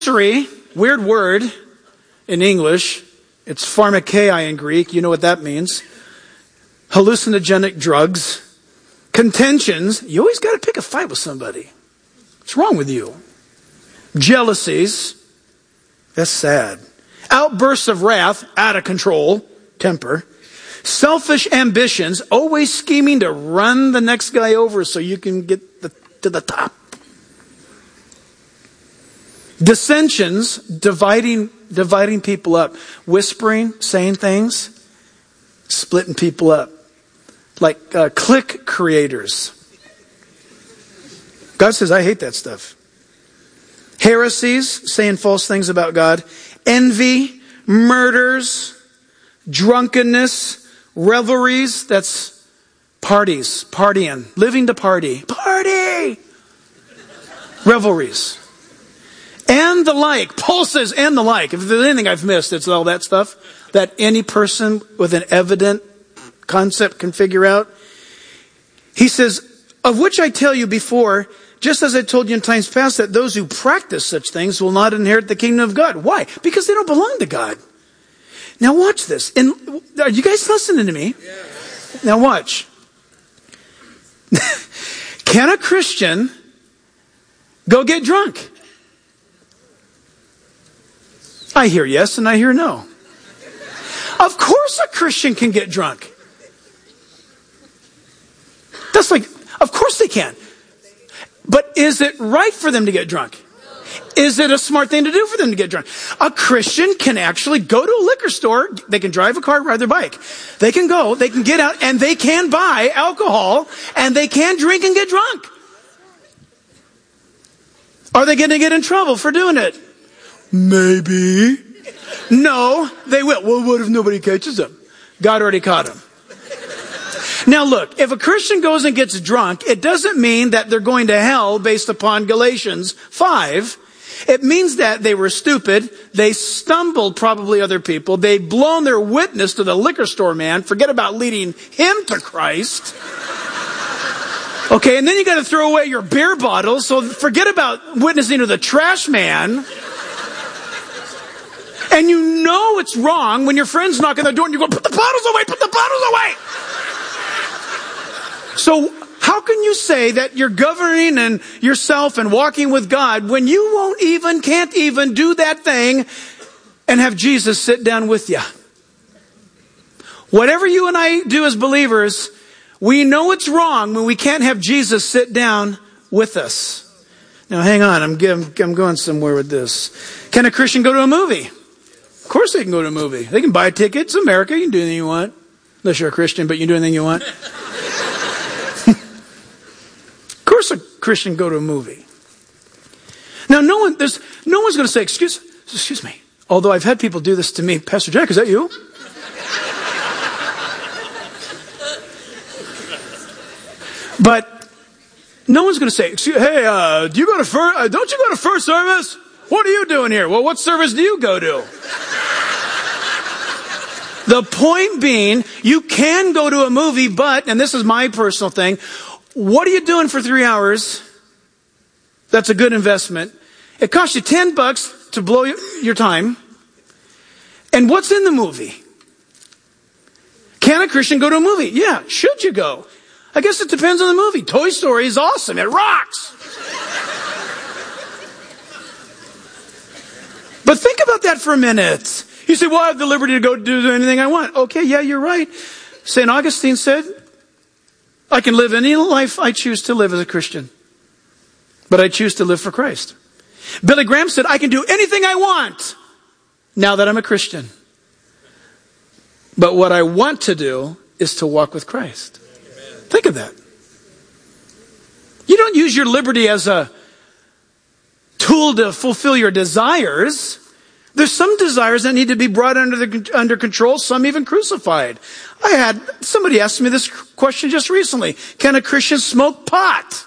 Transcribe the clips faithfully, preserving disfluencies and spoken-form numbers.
Sorcery, weird word in English. It's pharmakeia in Greek. You know what that means. Hallucinogenic drugs. Contentions. You always got to pick a fight with somebody. What's wrong with you? Jealousies. That's sad. Outbursts of wrath, out of control, temper. Selfish ambitions, always scheming to run the next guy over so you can get the, to the top. Dissensions, dividing, dividing people up. Whispering, saying things, splitting people up. Like uh, clique creators. God says, I hate that stuff. Heresies, saying false things about God. Envy, murders, drunkenness, revelries. That's parties, partying, living to party. Party! Revelries. And the like. Paul says, and the like. If there's anything I've missed, it's all that stuff that any person with an evident concept can figure out. He says, of which I tell you before, just as I told you in times past, that those who practice such things will not inherit the kingdom of God. Why? Because they don't belong to God. Now watch this. And are you guys listening to me? Yeah. Now watch. Can a Christian go get drunk? I hear yes and I hear no. Of course a Christian can get drunk. That's like, of course they can. But is it right for them to get drunk? Is it a smart thing to do for them to get drunk? A Christian can actually go to a liquor store. They can drive a car, ride their bike. They can go, they can get out, and they can buy alcohol, and they can drink and get drunk. Are they going to get in trouble for doing it? Maybe. No, they will. Well, what if nobody catches them? God already caught them. Now look, if a Christian goes and gets drunk, it doesn't mean that they're going to hell based upon Galatians five. It means that they were stupid. They stumbled probably other people. They've blown their witness to the liquor store man. Forget about leading him to Christ. Okay, and then you got to throw away your beer bottles. So forget about witnessing to the trash man. And you know it's wrong when your friends knock on the door and you go, put the bottles away, put the bottles away. So how can you say that you're governing and yourself and walking with God when you won't even, can't even do that thing and have Jesus sit down with you? Whatever you and I do as believers, we know it's wrong when we can't have Jesus sit down with us. Now hang on, I'm, I'm going somewhere with this. Can a Christian go to a movie? Of course they can go to a movie. They can buy tickets. America, you can do anything you want. Unless you're a Christian, but you can do anything you want. Of course a Christian go to a movie. Now no one, there's, no one's going to say, excuse, excuse me. Although I've had people do this to me. Pastor Jack, is that you? But no one's going to say, excuse, hey, uh, do you go to first, uh, don't you go to first service? What are you doing here? Well, what service do you go to? The point being, you can go to a movie, but, and this is my personal thing, what are you doing for three hours? That's a good investment. It costs you ten bucks to blow your time. And what's in the movie? Can a Christian go to a movie? Yeah. Should you go? I guess it depends on the movie. Toy Story is awesome. It rocks. But think about that for a minute. You say, well, I have the liberty to go do anything I want. Okay, yeah, you're right. Saint Augustine said, I can live any life I choose to live as a Christian. But I choose to live for Christ. Billy Graham said, I can do anything I want now that I'm a Christian. But what I want to do is to walk with Christ. Amen. Think of that. You don't use your liberty as a tool to fulfill your desires. There's some desires that need to be brought under the, under control, some even crucified. I had, somebody asked me this question just recently. Can a Christian smoke pot?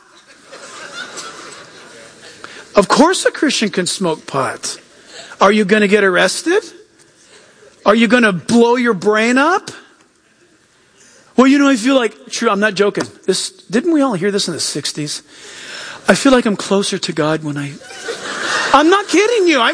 Of course a Christian can smoke pot. Are you going to get arrested? Are you going to blow your brain up? Well, you know, I feel like, true, I'm not joking. This, didn't we all hear this in the sixties? I feel like I'm closer to God when I... I'm not kidding you. I